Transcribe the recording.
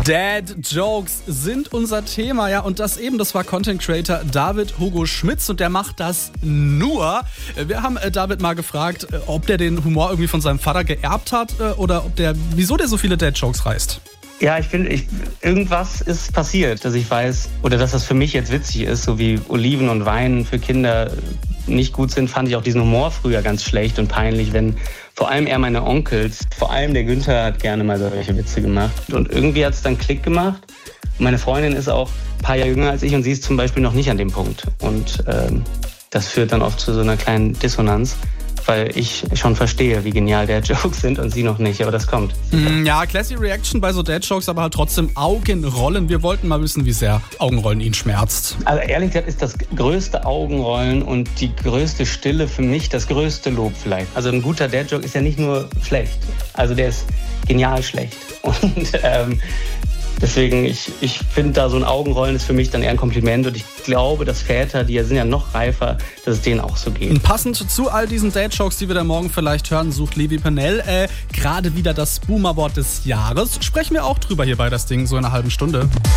Dad-Jokes sind unser Thema, ja, und das war Content Creator David Hugo Schmitz und der macht das nur. Wir haben David mal gefragt, ob der den Humor irgendwie von seinem Vater geerbt hat oder wieso der so viele Dad-Jokes reißt. Ja, ich finde, irgendwas ist passiert, dass ich weiß, oder dass das für mich jetzt witzig ist, so wie Oliven und Wein für Kinder nicht gut sind, fand ich auch diesen Humor früher ganz schlecht und peinlich, wenn vor allem eher meine Onkels, vor allem der Günther hat gerne mal solche Witze gemacht. Und irgendwie hat es dann Klick gemacht. Und meine Freundin ist auch ein paar Jahre jünger als ich und sie ist zum Beispiel noch nicht an dem Punkt. Und das führt dann oft zu so einer kleinen Dissonanz, weil ich schon verstehe, wie genial Dad-Jokes sind und sie noch nicht, aber das kommt. Ja, classy Reaction bei so Dad-Jokes, aber halt trotzdem Augenrollen. Wir wollten mal wissen, wie sehr Augenrollen ihn schmerzt. Also ehrlich gesagt ist das größte Augenrollen und die größte Stille für mich das größte Lob vielleicht. Also ein guter Dad-Joke ist ja nicht nur schlecht, also der ist genial schlecht. Und deswegen, ich finde da so ein Augenrollen ist für mich dann eher ein Kompliment und ich glaube, dass Väter, die sind ja noch reifer, dass es denen auch so geht. Und passend zu all diesen Dad-Jokes, die wir da morgen vielleicht hören, sucht Levi Pennell gerade wieder das Boomer-Wort des Jahres. Sprechen wir auch drüber hier bei das Ding so in einer halben Stunde.